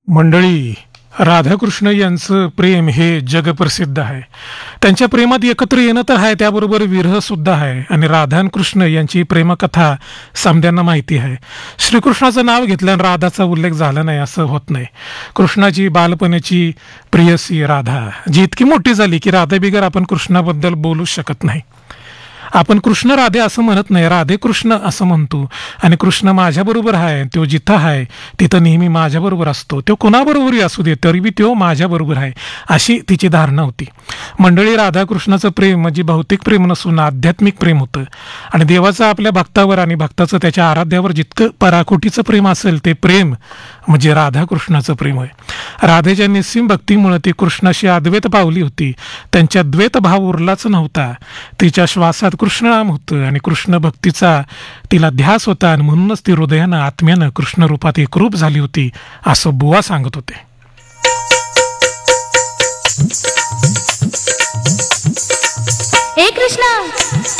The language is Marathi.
मंडळी, राधाकृष्ण यांचं प्रेम हे जगप्रसिद्ध आहे. त्यांच्या प्रेमात एकत्र येणं तर आहे, त्याबरोबर विरह सुद्धा आहे. आणि राधा आणि कृष्ण यांची प्रेमकथा समद्यांना माहिती आहे. श्रीकृष्णाचं नाव घेतल्यानं राधाचा उल्लेख झाला नाही असं होत नाही. कृष्णाची बालपणाची प्रियसी राधा जी इतकी मोठी झाली की राधा बिगर आपण कृष्णाबद्दल बोलूच शकत नाही. आपण कृष्ण राधे असं म्हणत नाही, राधे कृष्ण असं म्हणतो. आणि कृष्ण माझ्याबरोबर आहे, तो जिथं आहे तिथं नेहमी माझ्याबरोबर असतो. तो कोणाबरोबरही असू दे तरी बी तो माझ्याबरोबर आहे, अशी तिची धारणा होती. मंडळी, राधाकृष्णाचं प्रेम म्हणजे भौतिक प्रेम नसून आध्यात्मिक प्रेम होतं. आणि देवाचं आपल्या भक्तावर आणि भक्ताचं त्याच्या आराध्यावर जितकं पराकोटीचं प्रेम असेल ते प्रेम म्हणजे राधाकृष्णाचं प्रेम आहे. राधेच्या निस्सीम भक्तीमुळे ती कृष्णाशी अद्वैत पावली होती. त्यांच्या द्वैत भाव उरलाच नव्हता. तिच्या श्वासात कृष्णनाम होतं आणि कृष्ण भक्तीचा तिला ध्यास होता. आणि म्हणूनच ती हृदयानं आत्म्यानं कृष्ण रूपात एकरूप झाली होती असं बुवा सांगत होते. हे कृष्णा,